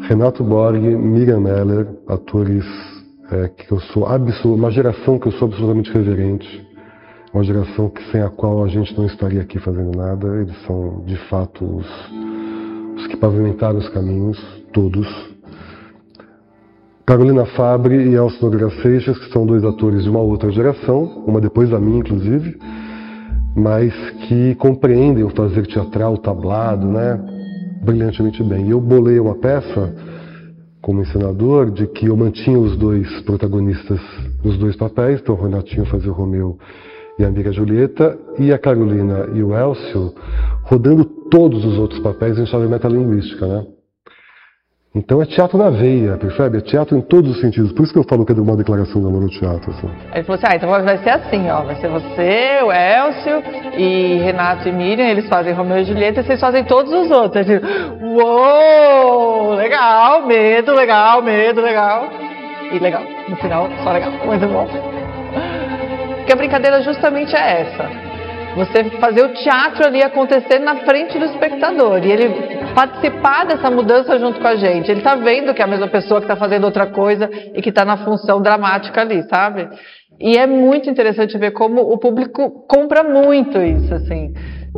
Renato Borg, Miriam Meller, atores que eu sou uma geração que eu sou absolutamente reverente, uma geração sem a qual a gente não estaria aqui fazendo nada. Eles são, de fato, os que pavimentaram os caminhos, todos. Carolina Fabre e Elcio Nogueira Seixas, que são dois atores de uma outra geração, uma depois da minha, inclusive, mas que compreendem o fazer teatral, tablado, né, brilhantemente bem. E eu bolei uma peça, como encenador, de que eu mantinha os dois protagonistas nos dois papéis, então o Renatinho fazia o Romeu e a Miriam Julieta, e a Carolina e o Elcio rodando todos os outros papéis. A gente chama de metalinguística, né? Então é teatro na veia, percebe? É teatro em todos os sentidos. Por isso que eu falo que é uma declaração de amor ao teatro. Assim. Aí ele falou assim, então vai ser assim, ó. Vai ser você, o Elcio, e Renato e Miriam, eles fazem Romeu e Julieta, e vocês fazem todos os outros. Aí, uou, legal, medo, legal, medo, legal. E legal, no final, só legal, muito bom. Porque a brincadeira justamente é essa. Você fazer o teatro ali acontecer na frente do espectador. E ele participar dessa mudança junto com a gente. Ele está vendo que é a mesma pessoa que está fazendo outra coisa e que está na função dramática ali, sabe? E é muito interessante ver como o público compra muito isso, assim.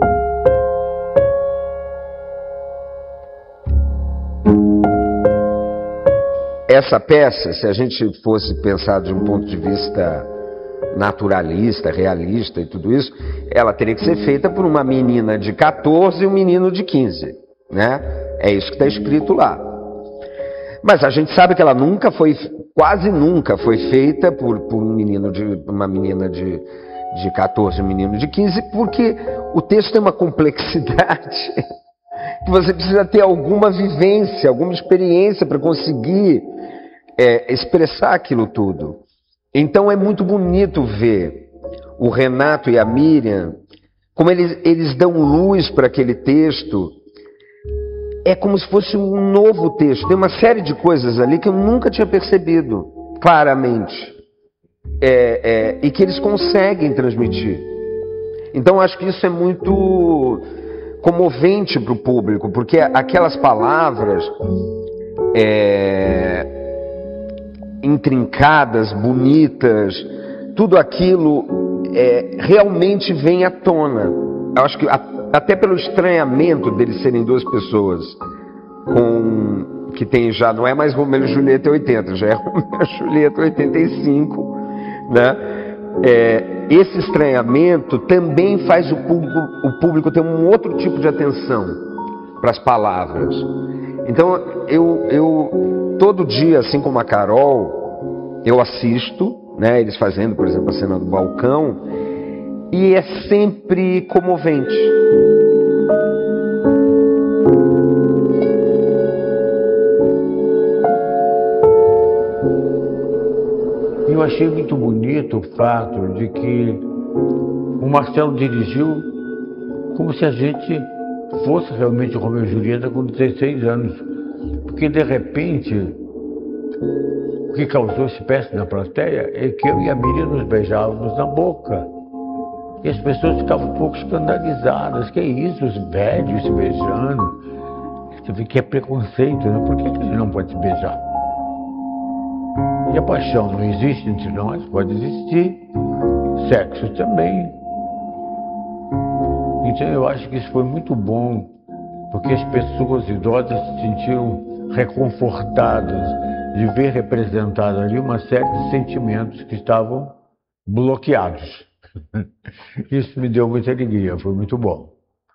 Essa peça, se a gente fosse pensar de um ponto de vista naturalista, realista e tudo isso, ela teria que ser feita por uma menina de 14 e um menino de 15, né? É isso que está escrito lá. Mas a gente sabe que ela nunca foi, quase nunca foi feita por uma menina de 14 e um menino de 15, porque o texto tem uma complexidade que você precisa ter alguma vivência, alguma experiência para conseguir expressar aquilo tudo. Então é muito bonito ver o Renato e a Miriam, como eles dão luz para aquele texto. É como se fosse um novo texto. Tem uma série de coisas ali que eu nunca tinha percebido claramente. E que eles conseguem transmitir. Então acho que isso é muito comovente para o público, porque aquelas palavras intrincadas, bonitas, tudo aquilo realmente vem à tona. Eu acho que até pelo estranhamento deles serem duas pessoas que tem já, não é mais Romeu e Julieta 80, já é Romeu e Julieta 85, né? Esse estranhamento também faz o público ter um outro tipo de atenção para as palavras. Então eu todo dia, assim como a Carol, eu assisto, né, eles fazendo, por exemplo, a cena do balcão, e é sempre comovente. Eu achei muito bonito o fato de que o Marcelo dirigiu como se a gente fosse realmente o Romeu e Julieta com 16 anos. Porque, de repente, o que causou espécie na plateia é que eu e a Miriam nos beijávamos na boca. E as pessoas ficavam um pouco escandalizadas. Que é isso, os velhos se beijando? Você vê que é preconceito, né? Por que ele não pode se beijar? E a paixão não existe entre nós? Pode existir. Sexo também. Então eu acho que isso foi muito bom, porque as pessoas idosas se sentiram reconfortadas de ver representada ali uma série de sentimentos que estavam bloqueados. Isso me deu muita alegria, foi muito bom.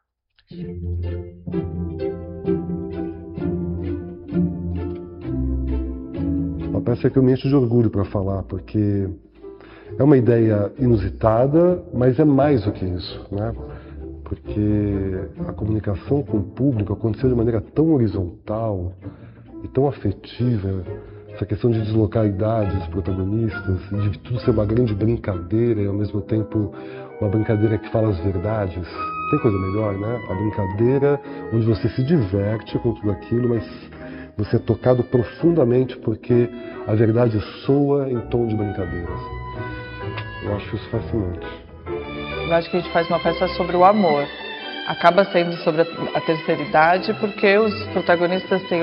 Uma peça que eu me encho de orgulho para falar, porque é uma ideia inusitada, mas é mais do que isso, né? Porque a comunicação com o público aconteceu de maneira tão horizontal e tão afetiva, essa questão de deslocar a idade dos protagonistas, de tudo ser uma grande brincadeira e ao mesmo tempo uma brincadeira que fala as verdades. Tem coisa melhor, né? A brincadeira onde você se diverte com tudo aquilo, mas você é tocado profundamente porque a verdade soa em tom de brincadeiras. Eu acho isso fascinante. Eu acho que a gente faz uma peça sobre o amor. Acaba sendo sobre a terceira idade, porque os protagonistas têm